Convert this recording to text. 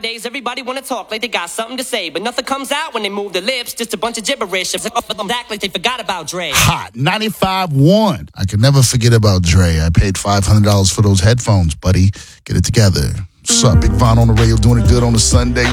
Nowadays, everybody wanna talk like they got something to say, but nothing comes out when they move their lips. Just a bunch of gibberish. Act like they forgot about Dre. Hot 95.1. I can never forget about Dre. I paid $500 for those headphones, buddy. Get it together. What's up? Big Von on the radio, doing it good on a Sunday.